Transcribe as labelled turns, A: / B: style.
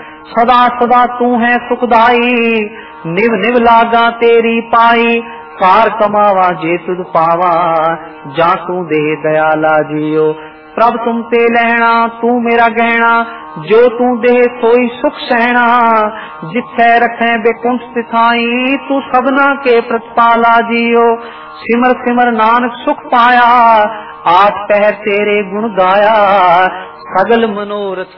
A: सदा सदा तू है सुखदाई, निव निव लागा तेरी पाई। कार कमावा जे तुद पावा, जा तू दे दयाला जियो। प्रभ तुम ते लहना तू मेरा गहना, जो तू दे सोई सुख सहना। जिथे रखे बेकुंठ तिथाई, तू सबना के प्रतिपाला जियो। सिमर सिमर नानक सुख पाया, आठ पहर तेरे गुण गाया। सगल मनोरथ